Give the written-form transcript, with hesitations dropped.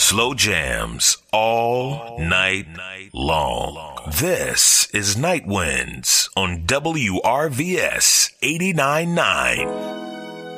Slow jams all night long. This is Night Winds on WRVS 89.9.